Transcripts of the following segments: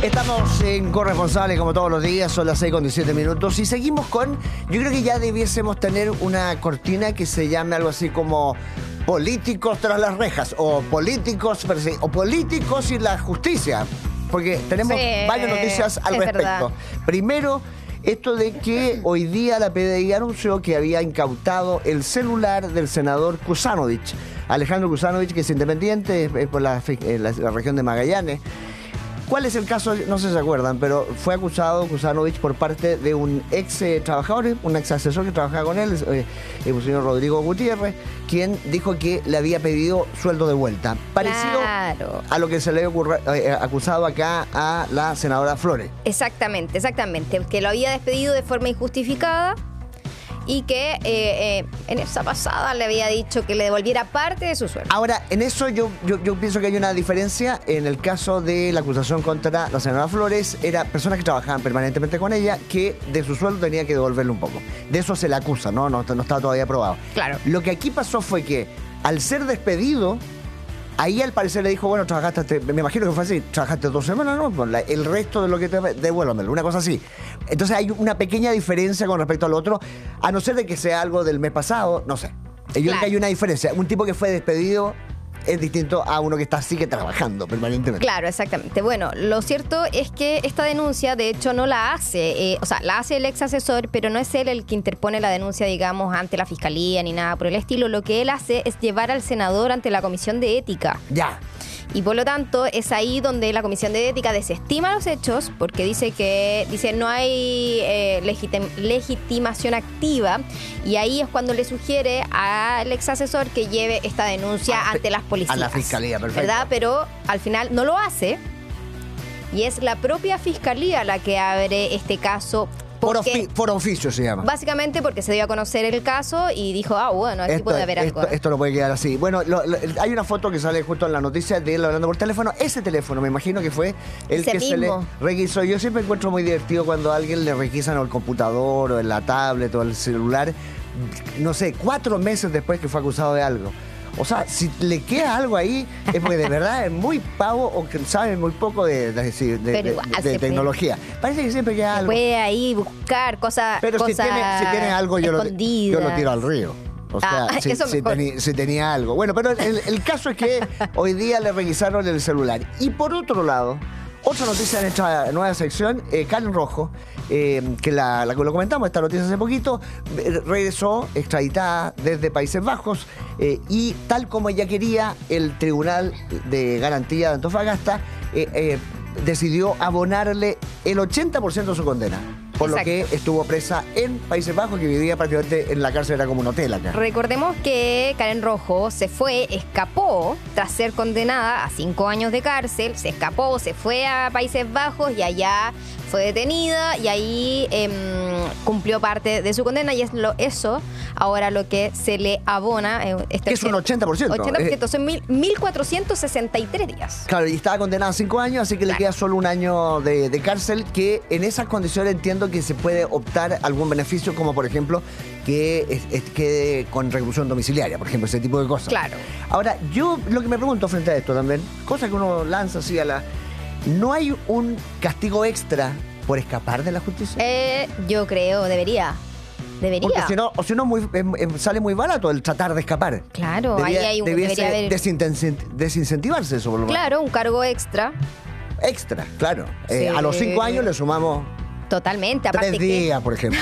Estamos en Corresponsable como todos los días, son las 6:17 y seguimos con, yo creo que ya debiésemos tener una cortina que se llame algo así como políticos tras las rejas o políticos y la justicia, porque tenemos varias noticias al respecto. Verdad. Primero, esto de que hoy día la PDI anunció que había incautado el celular del senador Kuzanovich, Alejandro Kuzanovich, que es independiente, es por la región de Magallanes. ¿Cuál es el caso? No sé si se acuerdan, pero fue acusado Kuzanovich por parte de un ex trabajador, un ex asesor que trabajaba con él, el señor Rodrigo Gutiérrez, quien dijo que le había pedido sueldo de vuelta. Parecido a lo que se le había acusado acá a la senadora Flores. Exactamente, que lo había despedido de forma injustificada y que en esa pasada le había dicho que le devolviera parte de su sueldo. Ahora, en eso yo pienso que hay una diferencia. En el caso de la acusación contra la senadora Flores, era personas que trabajaban permanentemente con ella, que de su sueldo tenía que devolverle un poco. De eso se le acusa, no está todavía probado. Claro. Lo que aquí pasó fue que, al ser despedido, ahí al parecer le dijo, bueno, trabajaste, me imagino que fue así, trabajaste 2 semanas, ¿no? Pues el resto de lo que te devuélvamelo, una cosa así. Entonces hay una pequeña diferencia con respecto al otro, a no ser de que sea algo del mes pasado, no sé. Yo creo que hay una diferencia. Un tipo que fue despedido es distinto a uno que está así que trabajando permanentemente. Claro, exactamente. Bueno, lo cierto es que esta denuncia, de hecho, no la hace, la hace el ex asesor, pero no es él el que interpone la denuncia, digamos, ante la fiscalía ni nada por el estilo. Lo que él hace es llevar al senador ante la Comisión de Ética. Ya. Y por lo tanto es ahí donde la Comisión de Ética desestima los hechos, porque dice no hay legitimación activa, y ahí es cuando le sugiere al ex asesor que lleve esta denuncia ante las policías. A la fiscalía, perfecto. ¿Verdad? Pero al final no lo hace, y es la propia fiscalía la que abre este caso. Por oficio se llama. Básicamente porque se dio a conocer el caso y dijo, bueno, aquí puede haber algo. Esto no puede quedar así. Bueno, hay una foto que sale justo en la noticia de él hablando por teléfono. Ese teléfono, me imagino que fue el que se le requisó. Yo siempre encuentro muy divertido cuando a alguien le requisan el computador o en la tablet o el celular, no sé, 4 meses después que fue acusado de algo. O sea, si le queda algo ahí, es porque de verdad es muy pavo o que sabe muy poco de tecnología. Parece que siempre queda algo. Puede ahí buscar cosas. Pero si tiene algo, yo lo tiro al río. O sea, si tenía algo. Bueno, pero el caso es que hoy día le requisaron el celular. Y por otro lado, otra noticia en esta nueva sección, Karen Rojo, que lo comentamos, esta noticia hace poquito, regresó extraditada desde Países Bajos y tal como ella quería, el Tribunal de Garantía de Antofagasta decidió abonarle el 80% de su condena. Por lo que estuvo presa en Países Bajos, que vivía prácticamente en la cárcel, era como un hotel acá. Recordemos que Karen Rojo escapó tras ser condenada a 5 años de cárcel, se escapó, se fue a Países Bajos y allá fue detenida y ahí cumplió parte de su condena, y es eso ahora lo que se le abona. Que es un 80%. 80%, son 1.463 días. Claro, y estaba condenada a 5 años, así que le queda solo 1 año de cárcel, que en esas condiciones entiendo que se puede optar a algún beneficio, como por ejemplo que quede con reclusión domiciliaria, por ejemplo, ese tipo de cosas. Claro. Ahora, yo lo que me pregunto frente a esto también, cosa que uno lanza así ¿no hay un castigo extra por escapar de la justicia? Yo creo, debería. Porque si no sale muy barato el tratar de escapar. Claro, debería haber desincentivarse eso, por lo menos. Claro, un cargo extra. Extra, claro. A los 5 años le sumamos... Totalmente. 3 días, por ejemplo.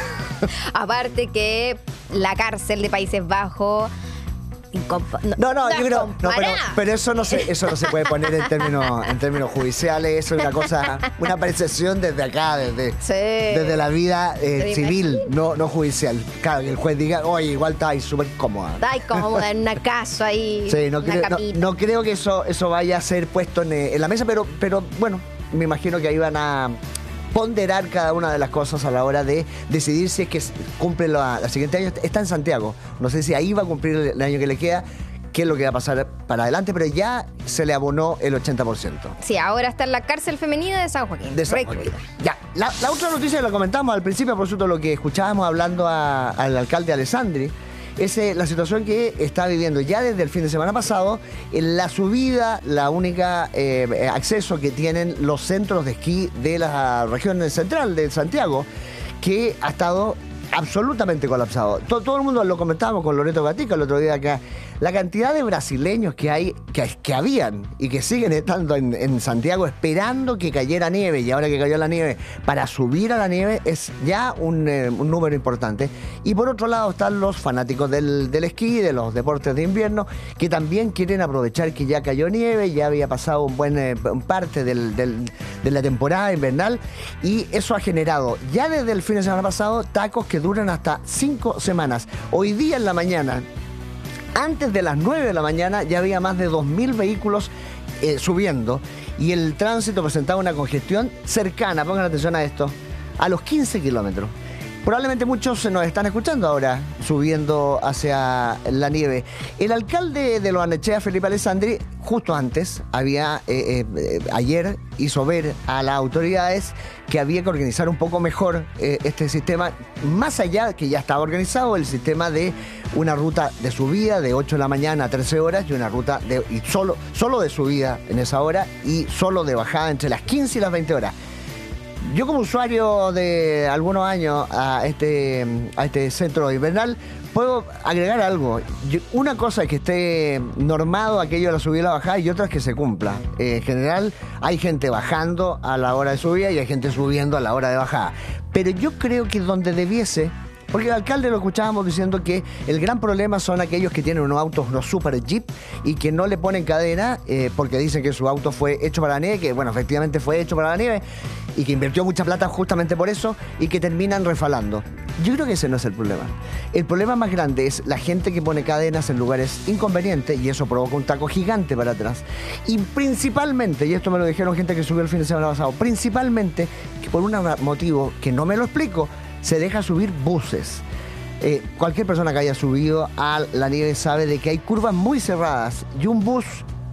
Aparte que la cárcel de Países Bajos... yo creo... pero eso no se puede poner en términos judiciales. Eso es una apreciación desde acá, desde la vida civil, no judicial. Claro, que el juez diga, oye, igual está ahí súper cómoda. Está ahí cómoda en una casa ahí. Sí, no creo que eso vaya a ser puesto en la mesa, pero bueno, me imagino que ahí van a ponderar cada una de las cosas a la hora de decidir si es que cumple la siguiente año. Está en Santiago. No sé si ahí va a cumplir el año que le queda, qué es lo que va a pasar para adelante, pero ya se le abonó el 80%. Sí, ahora está en la cárcel femenina de San Joaquín. Ya, la otra noticia que la comentamos al principio, por supuesto, lo que escuchábamos hablando al alcalde Alessandri, Es la situación que está viviendo ya desde el fin de semana pasado. En la subida, la única acceso que tienen los centros de esquí de la región central de Santiago, que ha estado absolutamente colapsado. Todo el mundo lo comentábamos con Loreto Gatica el otro día acá. La cantidad de brasileños que habían y que siguen estando en Santiago esperando que cayera nieve, y ahora que cayó la nieve, para subir a la nieve, es ya un número importante. Y por otro lado están los fanáticos del esquí, de los deportes de invierno, que también quieren aprovechar que ya cayó nieve, ya había pasado un buen parte de la temporada invernal, y eso ha generado ya desde el fin de semana pasado tacos que duran hasta 5 semanas. Hoy día en la mañana, antes de las 9 de la mañana, ya había más de 2.000 vehículos subiendo, y el tránsito presentaba una congestión cercana, pongan atención a esto, a los 15 kilómetros. Probablemente muchos se nos están escuchando ahora subiendo hacia la nieve. El alcalde de Loarnechea, Felipe Alessandri, justo antes, ayer hizo ver a las autoridades que había que organizar un poco mejor este sistema, más allá que ya estaba organizado el sistema de una ruta de subida de 8 de la mañana a 13 horas y una ruta solo de subida en esa hora y solo de bajada entre las 15 y las 20 horas. Yo, como usuario de algunos años a este centro invernal, puedo agregar algo. Una cosa es que esté normado aquello de la subida y la bajada, y otra es que se cumpla. En general, hay gente bajando a la hora de subida y hay gente subiendo a la hora de bajada. Pero yo creo que donde debiese... Porque el alcalde lo escuchábamos diciendo que el gran problema son aquellos que tienen unos autos, unos super jeep, y que no le ponen cadena porque dicen que su auto fue hecho para la nieve, que bueno, efectivamente fue hecho para la nieve, y que invirtió mucha plata justamente por eso, y que terminan refalando. Yo creo que ese no es el problema. El problema más grande es la gente que pone cadenas en lugares inconvenientes, y eso provoca un taco gigante para atrás. Y principalmente, y esto me lo dijeron gente que subió el fin de semana pasado, principalmente que por un motivo que no me lo explico, se deja subir buses. Cualquier persona que haya subido a la nieve sabe de que hay curvas muy cerradas, y un bus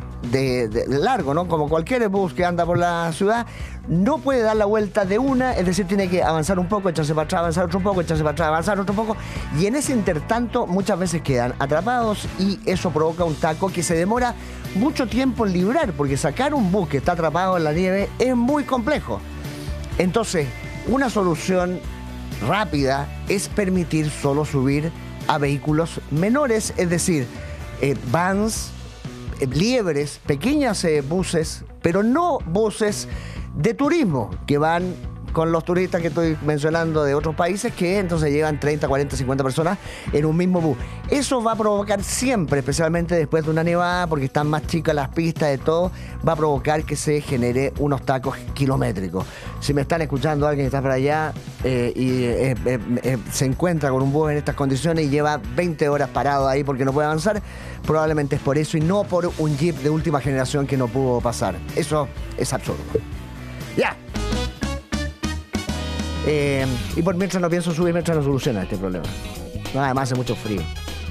de largo, ¿no? Como cualquier bus que anda por la ciudad, no puede dar la vuelta de una, es decir, tiene que avanzar un poco, echarse para atrás, avanzar otro poco, echarse para atrás, avanzar otro poco, y en ese intertanto muchas veces quedan atrapados, y eso provoca un taco que se demora mucho tiempo en librar, porque sacar un bus que está atrapado en la nieve es muy complejo. Entonces, una solución rápida es permitir solo subir a vehículos menores, es decir, vans, liebres, pequeñas buses, pero no buses de turismo que van con los turistas que estoy mencionando de otros países, que entonces llevan 30, 40, 50 personas en un mismo bus. Eso va a provocar siempre, especialmente después de una nevada, porque están más chicas las pistas de todo, va a provocar que se genere unos tacos kilométricos. Si me están escuchando alguien que está por allá se encuentra con un bus en estas condiciones y lleva 20 horas parado ahí porque no puede avanzar, probablemente es por eso y no por un Jeep de última generación que no pudo pasar. Eso es absurdo. ¡Ya! Y por mientras no pienso subir, mientras no soluciona este problema. No, además hace mucho frío.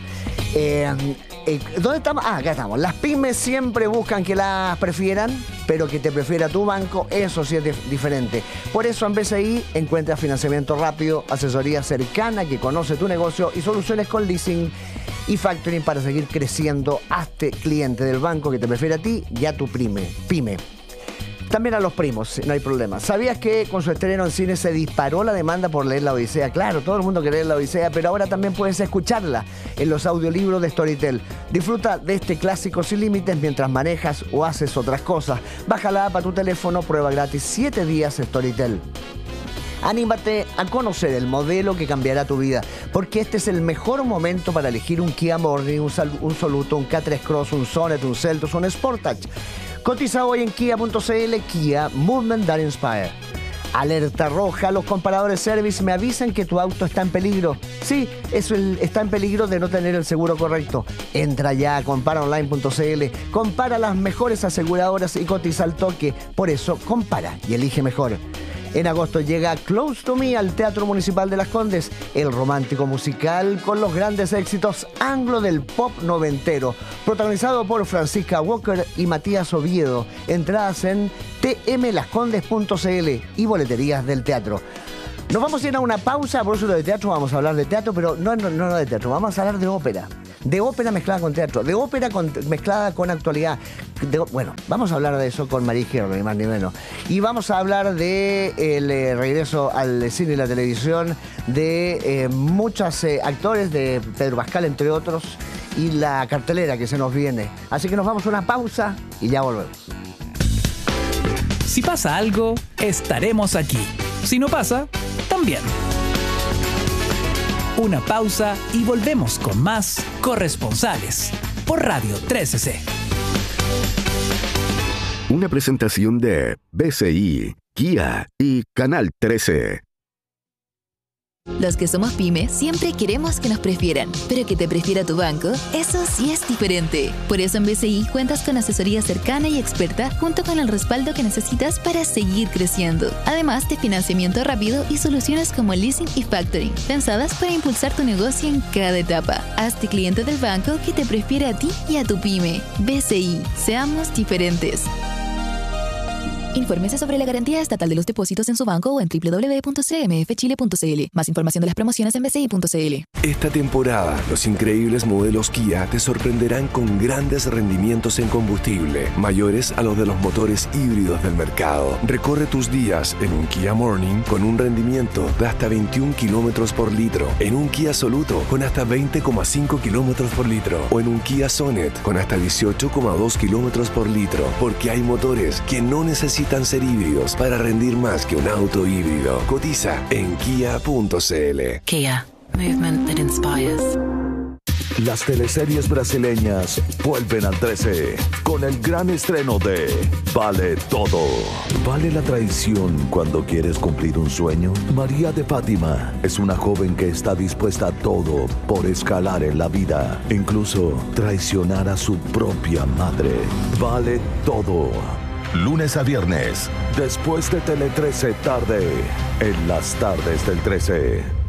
¿Dónde estamos? Acá estamos. Las pymes siempre buscan que las prefieran, pero que te prefiera tu banco, eso sí es diferente. Por eso en BCI encuentras financiamiento rápido, asesoría cercana que conoce tu negocio y soluciones con leasing y factoring para seguir creciendo. Hazte cliente del banco que te prefiere a ti y a tu pyme. También a los primos, no hay problema. ¿Sabías que con su estreno en cine se disparó la demanda por leer la Odisea? Claro, todo el mundo quiere leer la Odisea, pero ahora también puedes escucharla en los audiolibros de Storytel. Disfruta de este clásico sin límites mientras manejas o haces otras cosas. Baja la app a tu teléfono, prueba gratis 7 días Storytel. Anímate a conocer el modelo que cambiará tu vida, porque este es el mejor momento para elegir un Kia Morning, un Soluto, un K3 Cross, un Sonet, un Seltos, un Sportage. Cotiza hoy en kia.cl. Kia, Movement that Inspire. Alerta roja, los comparadores Service me avisan que tu auto está en peligro. Sí, está en peligro de no tener el seguro correcto. Entra ya a comparaonline.cl, compara las mejores aseguradoras y cotiza al toque. Por eso, compara y elige mejor. En agosto llega Close to Me al Teatro Municipal de Las Condes, el romántico musical con los grandes éxitos anglo del pop noventero, protagonizado por Francisca Walker y Matías Oviedo. Entradas en tmlascondes.cl y boleterías del teatro. Nos vamos a ir a una pausa, por eso de teatro vamos a hablar de teatro, pero no de teatro, vamos a hablar de ópera. De ópera mezclada con teatro, de ópera mezclada con actualidad. Bueno, vamos a hablar de eso con María Izquierdo, ni más ni menos. Y vamos a hablar de el regreso al cine y la televisión de muchos actores, de Pedro Pascal, entre otros, y la cartelera que se nos viene. Así que nos vamos a una pausa y ya volvemos. Si pasa algo, estaremos aquí. Si no pasa, también. Una pausa y volvemos con más Corresponsales por Radio 13C. Una presentación de BCI, Kia y Canal 13. Los que somos pyme siempre queremos que nos prefieran, pero que te prefiera tu banco, eso sí es diferente. Por eso en BCI cuentas con asesoría cercana y experta junto con el respaldo que necesitas para seguir creciendo. Además de financiamiento rápido y soluciones como leasing y factoring, pensadas para impulsar tu negocio en cada etapa. Hazte cliente del banco que te prefiere a ti y a tu pyme. BCI, seamos diferentes. Infórmese sobre la garantía estatal de los depósitos en su banco o en www.cmfchile.cl. Más información de las promociones en bci.cl. Esta temporada, los increíbles modelos Kia te sorprenderán con grandes rendimientos en combustible, mayores a los de los motores híbridos del mercado. Recorre tus días en un Kia Morning con un rendimiento de hasta 21 kilómetros por litro, en un Kia Soluto con hasta 20,5 kilómetros por litro o en un Kia Sonet con hasta 18,2 kilómetros por litro, porque hay motores que no necesitan ser híbridos para rendir más que un auto híbrido. Cotiza en kia.cl. Kia. Movement that inspires. Las teleseries brasileñas vuelven al 13 con el gran estreno de Vale Todo. ¿Vale la traición cuando quieres cumplir un sueño? María de Fátima es una joven que está dispuesta a todo por escalar en la vida, incluso traicionar a su propia madre. Vale Todo. Lunes a viernes, después de Tele 13 tarde, en las tardes del 13.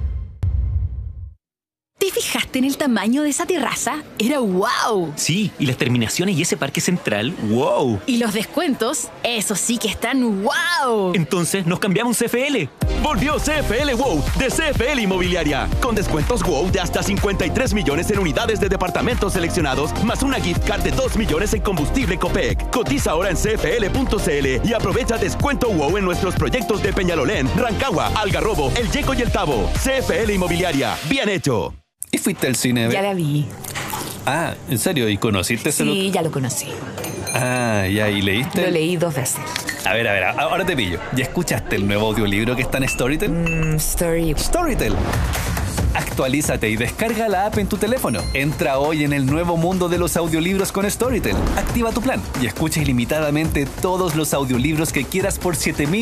¿Te fijaste en el tamaño de esa terraza? ¡Era wow! Sí, y las terminaciones y ese parque central, wow. Y los descuentos, eso sí que están wow. Entonces nos cambiamos CFL. Volvió CFL WOW de CFL Inmobiliaria, con descuentos WOW de hasta 53 millones en unidades de departamentos seleccionados, más una gift card de 2 millones en combustible Copec. Cotiza ahora en cfl.cl y aprovecha descuento WOW en nuestros proyectos de Peñalolén, Rancagua, Algarrobo, El Yeco y El Tabo. CFL Inmobiliaria, bien hecho. ¿Y fuiste al cine? Ya la vi. Ah, ¿en serio? ¿Y conociste ese? Sí, ya lo conocí. Ah, ya, ¿y leíste? Lo leí 2 veces. A ver, ahora te pillo. ¿Ya escuchaste el nuevo audiolibro que está en Storytel? Storytel. Actualízate y descarga la app en tu teléfono. Entra hoy en el nuevo mundo de los audiolibros con Storytel. Activa tu plan y escucha ilimitadamente todos los audiolibros que quieras por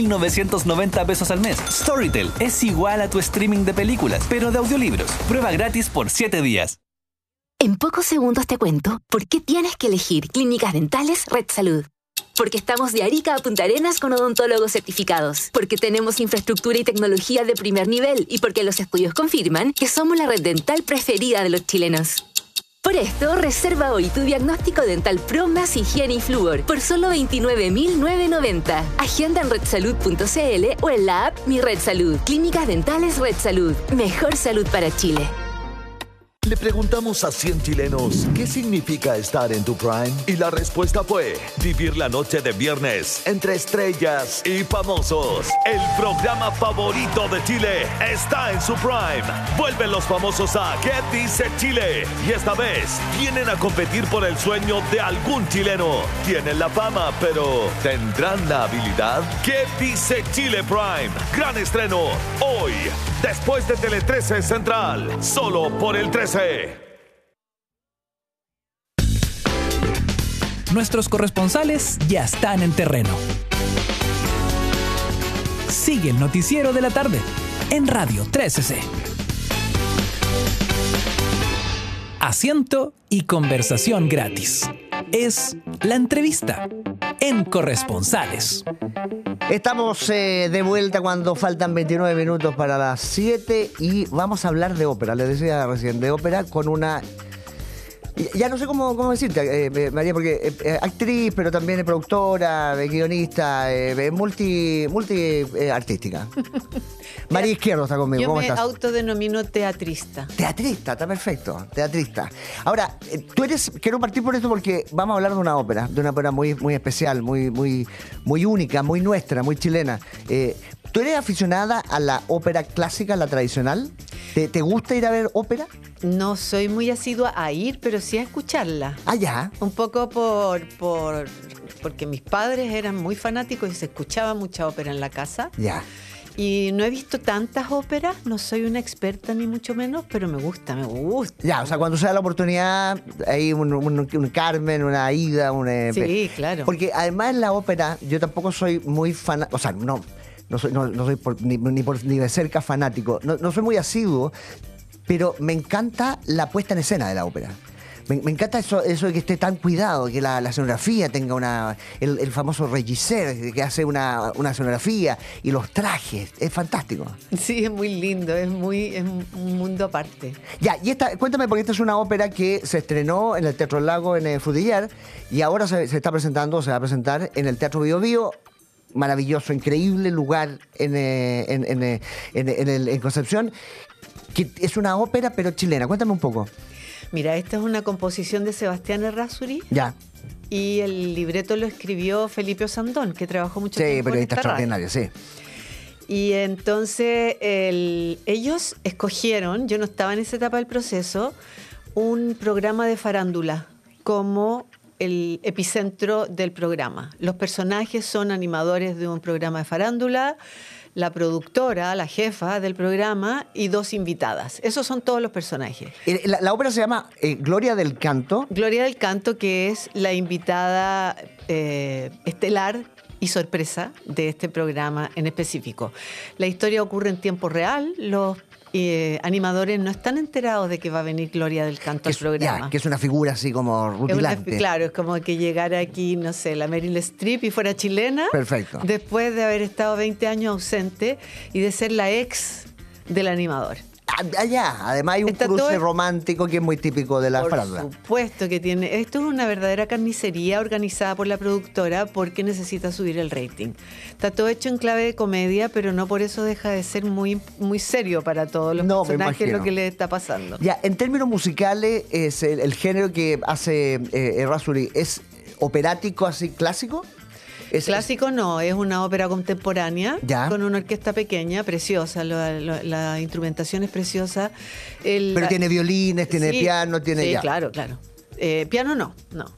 7,990 pesos al mes. Storytel es igual a tu streaming de películas, pero de audiolibros. Prueba gratis por 7 días. En pocos segundos te cuento por qué tienes que elegir Clínicas Dentales Red Salud. Porque estamos de Arica a Punta Arenas con odontólogos certificados. Porque tenemos infraestructura y tecnología de primer nivel. Y porque los estudios confirman que somos la red dental preferida de los chilenos. Por esto, reserva hoy tu diagnóstico dental Pro más higiene y flúor por solo 29.990. Agenda en redsalud.cl o en la app Mi Red Salud. Clínicas Dentales Red Salud. Mejor salud para Chile. Le preguntamos a 100 chilenos qué significa estar en tu prime y la respuesta fue vivir la noche de viernes entre estrellas y famosos. El programa favorito de Chile está en su prime. Vuelven los famosos a ¿Qué dice Chile? Y esta vez vienen a competir por el sueño de algún chileno. Tienen la fama, pero ¿tendrán la habilidad? ¿Qué dice Chile Prime? Gran estreno hoy, después de Tele 13 Central, solo por el 13. Nuestros corresponsales ya están en terreno. Sigue el noticiero de la tarde en Radio 13C. Asiento y conversación gratis. Es la entrevista en Corresponsales. Estamos de vuelta cuando faltan 29 minutos para las 7 y vamos a hablar de ópera. Les decía recién, de ópera con una Ya no sé cómo decirte, María, porque actriz, pero también es productora, guionista, multi artística. María Izquierdo está conmigo. ¿Cómo estás? Yo me autodenomino teatrista. Teatrista, está perfecto. Teatrista. Ahora, quiero partir por esto porque vamos a hablar de una ópera muy, muy especial, muy única, muy nuestra, muy chilena. ¿Tú eres aficionada a la ópera clásica, la tradicional? ¿Te gusta ir a ver ópera? No soy muy asidua a ir, pero sí a escucharla. Ah, ya. Un poco porque mis padres eran muy fanáticos y se escuchaba mucha ópera en la casa. Ya. Y no he visto tantas óperas, no soy una experta ni mucho menos, pero me gusta. Ya, o sea, cuando se da la oportunidad, hay un Carmen, una Aida, sí, claro. Porque además en la ópera, yo tampoco soy muy fanático, o sea, no soy ni de cerca fanático, no soy muy asiduo, pero me encanta la puesta en escena de la ópera. Me encanta eso de que esté tan cuidado, que la escenografía tenga el famoso regisseur que hace una escenografía y los trajes. Es fantástico. Sí, es muy lindo, es un mundo aparte. Ya, cuéntame, porque esta es una ópera que se estrenó en el Teatro del Lago en Frutillar y ahora se va a presentar en el Teatro Bio Bio. Maravilloso, increíble lugar en Concepción, que es una ópera pero chilena. Cuéntame un poco. Mira, esta es una composición de Sebastián Errázuriz. Ya. Y el libreto lo escribió Felipe Osandón, que trabajó mucho tiempo en periodista esta radio. extraordinario, sí. Y entonces ellos escogieron, yo no estaba en esa etapa del proceso, un programa de farándula como el epicentro del programa. Los personajes son animadores de un programa de farándula, la productora, la jefa del programa y 2 invitadas. Esos son todos los personajes. La ópera se llama Gloria del Canto. Gloria del Canto, que es la invitada estelar y sorpresa de este programa en específico. La historia ocurre en tiempo real. Los animadores no están enterados de que va a venir Gloria del Canto al programa. Ya, que es una figura así como rutilante. Claro, es como que llegara aquí, no sé, la Meryl Streep y fuera chilena. Perfecto. Después de haber estado 20 años ausente y de ser la ex del animador. Además hay un cruce romántico que es muy típico de la farándula. Por supuesto que tiene. Esto es una verdadera carnicería organizada por la productora porque necesita subir el rating. Está todo hecho en clave de comedia, pero no por eso deja de ser muy, muy serio para todos los personajes lo que le está pasando. Ya, en términos musicales, es el género que hace Errázuriz, ¿es operático así clásico? Clásico no, es una ópera contemporánea con una orquesta pequeña, preciosa, la instrumentación es preciosa. Pero tiene violines, tiene piano, tiene... Sí, claro. Piano no.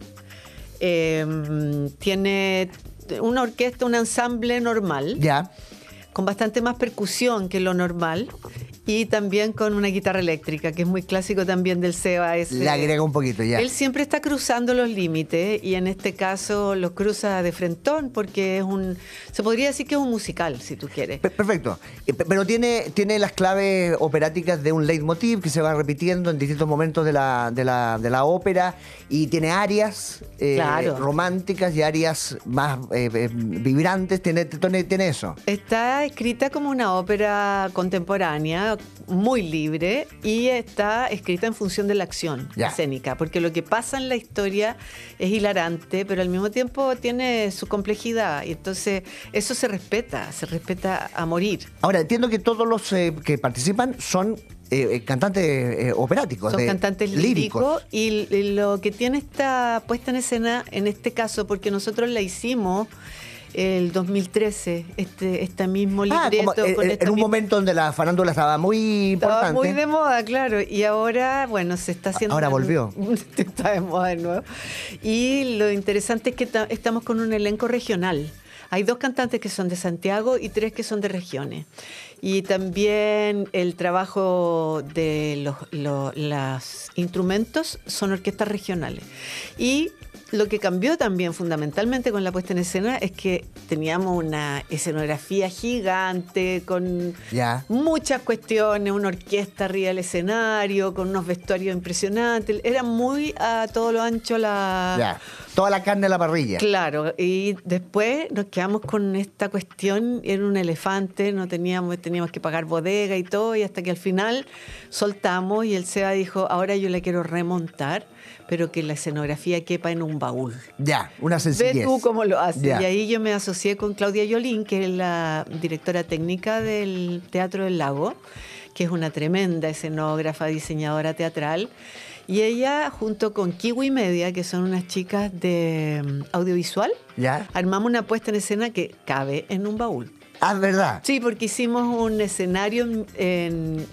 Tiene una orquesta, un ensamble normal. Ya. Con bastante más percusión que lo normal. Y también con una guitarra eléctrica, que es muy clásico también del Seba. Le agrega un poquito, ya. Él siempre está cruzando los límites y en este caso los cruza de frentón porque se podría decir que es un musical, si tú quieres. Perfecto. Pero tiene las claves operáticas de un leitmotiv que se va repitiendo en distintos momentos de la ópera y tiene arias románticas y arias más vibrantes. Tiene eso. Está escrita como una ópera contemporánea, muy libre, y está escrita en función de la acción escénica, porque lo que pasa en la historia es hilarante, pero al mismo tiempo tiene su complejidad, y entonces eso se respeta a morir. Ahora, entiendo que todos los que participan son cantantes operáticos. Son cantantes líricos. Y lo que tiene esta puesta en escena, en este caso, porque nosotros la hicimos el 2013, este mismo libreto. En un momento donde la farándula estaba muy importante. Estaba muy de moda, claro. Y ahora, bueno, se está haciendo... Ahora volvió. Está de moda de nuevo. Y lo interesante es que estamos con un elenco regional. Hay 2 cantantes que son de Santiago y 3 que son de regiones. Y también el trabajo de los instrumentos son orquestas regionales. Y lo que cambió también fundamentalmente con la puesta en escena es que teníamos una escenografía gigante con muchas cuestiones, una orquesta arriba del escenario, con unos vestuarios impresionantes. Era muy a todo lo ancho toda la carne a la parrilla. Claro, y después nos quedamos con esta cuestión, era un elefante, teníamos que pagar bodega y todo, y hasta que al final soltamos y el Seba dijo, ahora yo la quiero remontar. pero que la escenografía quepa en un baúl. Ya, una sencillez. Ve tú cómo lo haces. Ya. Y ahí yo me asocié con Claudia Yolín, que es la directora técnica del Teatro del Lago, que es una tremenda escenógrafa, diseñadora teatral. Y ella, junto con Kiwi Media, que son unas chicas de audiovisual, ¿Ya? armamos una puesta en escena que cabe en un baúl. Ah, ¿verdad? Sí, porque hicimos un escenario en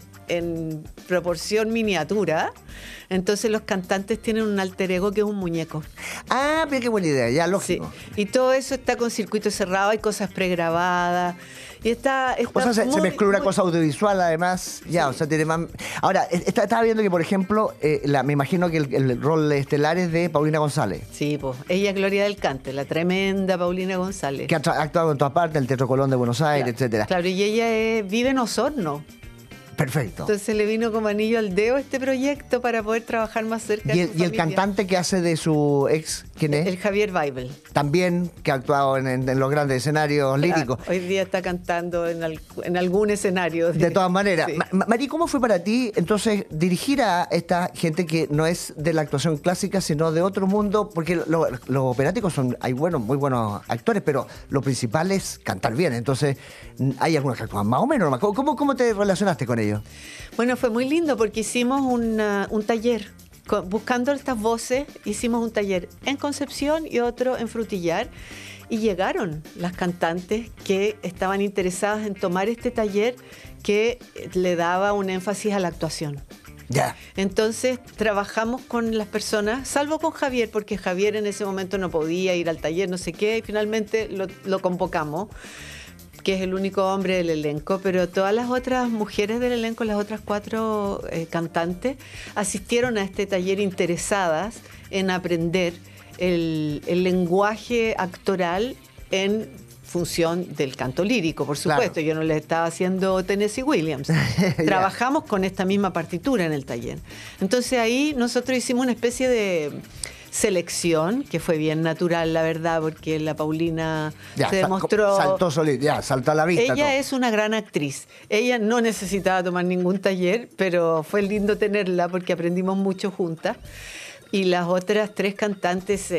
proporción miniatura. Entonces los cantantes tienen un alter ego que es un muñeco. Ah, pero qué buena idea, ya, lógico. Sí. Y todo eso está con circuito cerrado, hay cosas pregrabadas. Y está O sea, se mezcló una cosa audiovisual además, ya, sí. O sea, tiene más... Ahora, estaba viendo que, por ejemplo, me imagino que el rol estelar es de Paulina González. Sí, pues, ella es Gloria del Cante, la tremenda Paulina González. Que ha actuado en todas partes, en el Teatro Colón de Buenos Aires, claro, etcétera. Claro, y ella vive en Osorno. Perfecto. Entonces le vino como anillo al dedo este proyecto para poder trabajar más cerca de su familia. ¿Y el cantante que hace de su ex, quién es? El Javier Weibel. También, que ha actuado en los grandes escenarios líricos. Hoy día está cantando en algún escenario. De todas maneras. Sí. Mari, ¿cómo fue para ti entonces dirigir a esta gente que no es de la actuación clásica, sino de otro mundo? Porque los operáticos hay muy buenos actores, pero lo principal es cantar bien. Entonces, hay algunos que actúan más o menos. ¿Cómo te relacionaste con ellos? Bueno, fue muy lindo porque hicimos un taller. Buscando estas voces, hicimos un taller en Concepción y otro en Frutillar. Y llegaron las cantantes que estaban interesadas en tomar este taller que le daba un énfasis a la actuación. Ya. Entonces trabajamos con las personas, salvo con Javier, porque Javier en ese momento no podía ir al taller, no sé qué, y finalmente lo convocamos, que es el único hombre del elenco, pero todas las otras mujeres del elenco, las otras 4 cantantes, asistieron a este taller interesadas en aprender el lenguaje actoral en función del canto lírico, por supuesto. Claro. Yo no le estaba haciendo Tennessee Williams. Trabajamos con esta misma partitura en el taller. Entonces ahí nosotros hicimos una especie de selección, que fue bien natural, la verdad, porque la Paulina se demostró... saltó a la vista. Ella es una gran actriz. Ella no necesitaba tomar ningún taller, pero fue lindo tenerla porque aprendimos mucho juntas. Y las otras 3 cantantes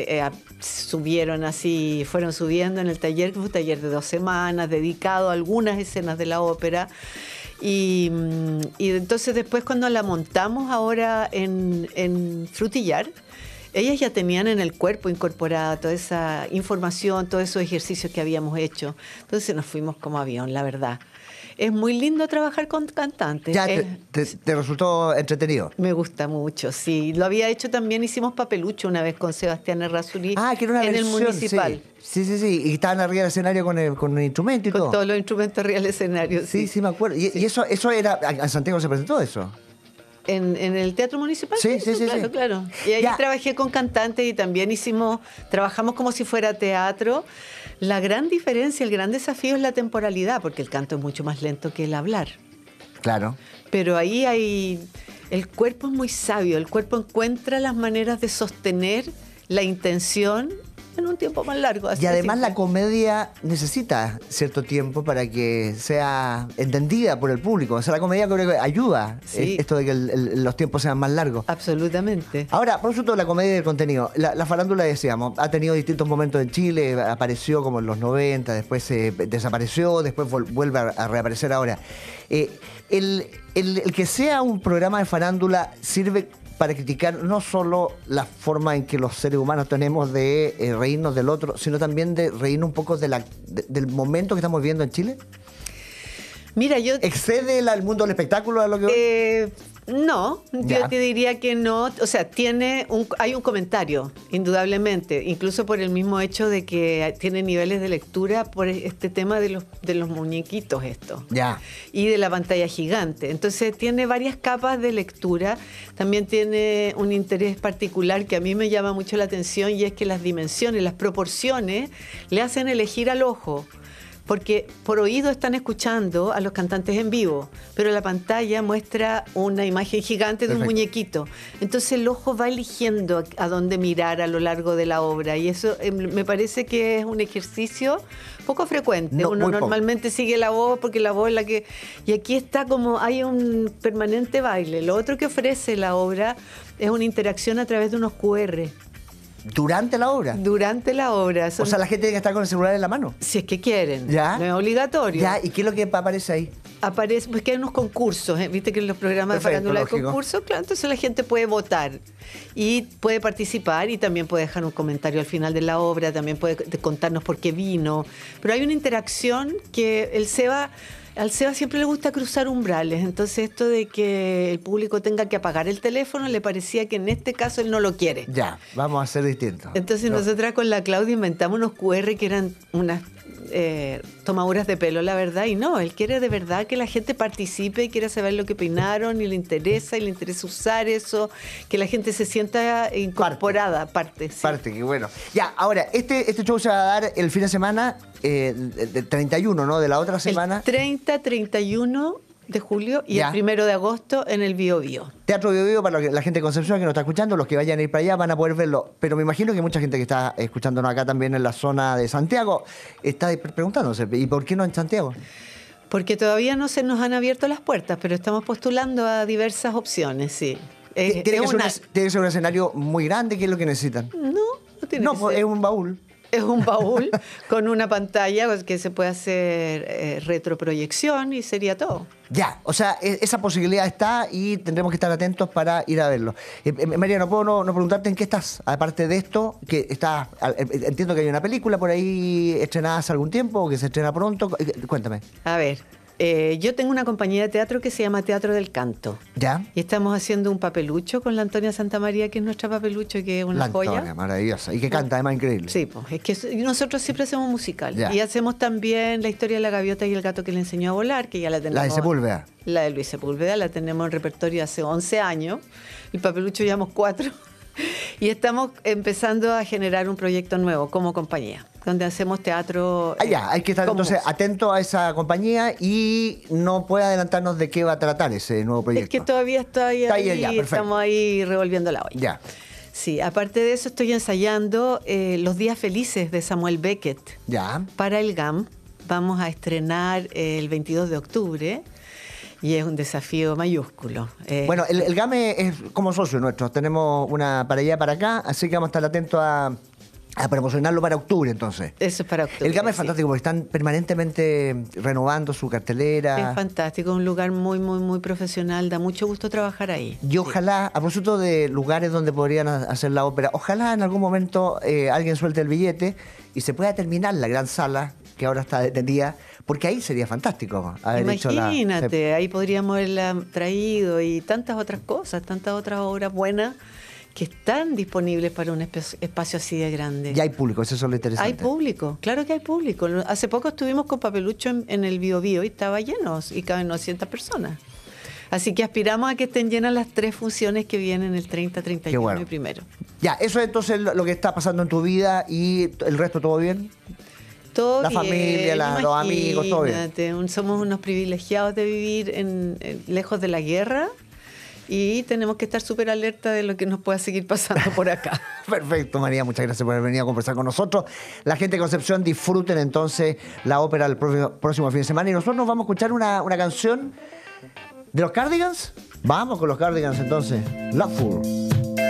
fueron subiendo en el taller, que fue un taller de 2 semanas, dedicado a algunas escenas de la ópera. Y entonces después, cuando la montamos ahora en Frutillar, ellas ya tenían en el cuerpo incorporada toda esa información, todos esos ejercicios que habíamos hecho. Entonces nos fuimos como avión, la verdad. Es muy lindo trabajar con cantantes. Ya, ¿te resultó entretenido? Me gusta mucho, sí. Lo había hecho también, hicimos Papelucho una vez con Sebastián Errázuriz que era una en versión, el Municipal. Sí. Y estaban arriba del escenario con el instrumento y todo. Con todos los instrumentos arriba del escenario, sí. Sí, me acuerdo. Y eso era, ¿en Santiago se presentó eso? ¿En el Teatro Municipal? Sí. Claro. Y ahí trabajé con cantantes y también trabajamos como si fuera teatro. La gran diferencia, el gran desafío es la temporalidad, porque el canto es mucho más lento que el hablar. Claro. Pero ahí el cuerpo es muy sabio, el cuerpo encuentra las maneras de sostener la intención en un tiempo más largo. Y además la comedia necesita cierto tiempo para que sea entendida por el público. O sea, la comedia creo que ayuda esto de que los tiempos sean más largos. Absolutamente. Ahora, por supuesto, la comedia y el contenido. La farándula, decíamos, ha tenido distintos momentos en Chile. Apareció como en los 90, después desapareció, después vuelve a reaparecer ahora. El que sea un programa de farándula sirve para criticar no solo la forma en que los seres humanos tenemos de reírnos del otro, sino también de reírnos un poco del momento que estamos viviendo en Chile. Mira, ¿excede el mundo del espectáculo a lo que no, yo te diría que no. O sea, hay un comentario, indudablemente, incluso por el mismo hecho de que tiene niveles de lectura por este tema de los muñequitos y de la pantalla gigante. Entonces tiene varias capas de lectura. También tiene un interés particular que a mí me llama mucho la atención, y es que las dimensiones, las proporciones, le hacen elegir al ojo porque por oído están escuchando a los cantantes en vivo, pero la pantalla muestra una imagen gigante de un muñequito. Entonces el ojo va eligiendo a dónde mirar a lo largo de la obra, y eso me parece que es un ejercicio poco frecuente. Uno normalmente sigue la voz porque la voz es la que... Y aquí está como hay un permanente baile. Lo otro que ofrece la obra es una interacción a través de unos QR. ¿Durante la obra? Durante la obra. O sea, la gente tiene que estar con el celular en la mano. Si es que quieren. ¿Ya? No es obligatorio. ¿Ya? ¿Y qué es lo que aparece ahí? Aparece, pues que hay unos concursos, viste que en los programas de farándula hay concursos, claro, entonces la gente puede votar y puede participar y también puede dejar un comentario al final de la obra, también puede contarnos por qué vino, pero hay una interacción que al Seba siempre le gusta cruzar umbrales, entonces esto de que el público tenga que apagar el teléfono le parecía que en este caso él no lo quiere. Ya, vamos a hacer distinto. Entonces nosotras con la Claudia inventamos unos QR que eran unas tomaduras de pelo, la verdad, y no, él quiere de verdad que la gente participe y quiera saber lo que peinaron y le interesa usar eso, que la gente se sienta incorporada, parte. Sí. Parte, que bueno. Ya, ahora, este show se va a dar el fin de semana, del 31, ¿no? De la otra semana. El 30, 31 de julio y el 1 de agosto en el Bio Bio. Teatro Bio Bio, para la gente de Concepción que nos está escuchando, los que vayan a ir para allá van a poder verlo. Pero me imagino que mucha gente que está escuchándonos acá también en la zona de Santiago está preguntándose, ¿y por qué no en Santiago? Porque todavía no se nos han abierto las puertas, pero estamos postulando a diversas opciones, sí. ¿Tiene que ser un escenario muy grande? ¿Qué es lo que necesitan? No tiene que ser. Es un baúl. Es un baúl con una pantalla que se puede hacer retroproyección y sería todo. Ya, o sea, esa posibilidad está y tendremos que estar atentos para ir a verlo. María, no puedo no preguntarte en qué estás, aparte de esto, que está, entiendo que hay una película por ahí estrenada hace algún tiempo, o que se estrena pronto. Cuéntame. A ver, yo tengo una compañía de teatro que se llama Teatro del Canto. ¿Ya? Y estamos haciendo un papelucho con la Antonia Santamaría, que es nuestra papelucho, que es una joya. Antonia, maravillosa. Y que canta, además, increíble. Sí, pues es que nosotros siempre hacemos musical. Ya. Y hacemos también la historia de la gaviota y el gato que le enseñó a volar, que ya la tenemos. La de Sepúlveda. La de Luis Sepúlveda, la tenemos en repertorio hace 11 años. El papelucho llevamos 4. Y estamos empezando a generar un proyecto nuevo como compañía, donde hacemos teatro. Hay que estar entonces atento a esa compañía y no puede adelantarnos de qué va a tratar ese nuevo proyecto. Es que todavía estamos ahí revolviendo la olla. Ya. Sí, aparte de eso estoy ensayando Los Días Felices de Samuel Beckett. Ya. Para el GAM. Vamos a estrenar el 22 de octubre. Y es un desafío mayúsculo. Bueno, el GAME es como socio nuestro. Tenemos una para allá, para acá, así que vamos a estar atentos a promocionarlo para octubre, entonces. Eso es para octubre. El GAME es fantástico porque están permanentemente renovando su cartelera. Es fantástico, un lugar muy, muy, muy profesional. Da mucho gusto trabajar ahí. Y ojalá, a propósito de lugares donde podrían hacer la ópera, ojalá en algún momento alguien suelte el billete y se pueda terminar la gran sala que ahora está detenida, porque ahí sería fantástico haber Imagínate, ahí podríamos haberla traído y tantas otras cosas, tantas otras obras buenas que están disponibles para un espacio así de grande. Y hay público, eso es lo interesante. Hay público, claro que hay público. Hace poco estuvimos con Papelucho en el Bio Bio y estaba lleno y caben 900 personas. Así que aspiramos a que estén llenas las 3 funciones que vienen el 30, 31 y primero. Ya, eso es entonces lo que está pasando en tu vida y el resto, ¿todo bien? Todo la bien, familia, los amigos, todo bien. Somos unos privilegiados de vivir lejos de la guerra y tenemos que estar súper alerta de lo que nos pueda seguir pasando por acá. Perfecto, María, muchas gracias por haber venido a conversar con nosotros. La gente de Concepción, disfruten entonces la ópera el próximo fin de semana y nosotros nos vamos a escuchar una canción de los Cardigans. Vamos con los Cardigans entonces. Loveful.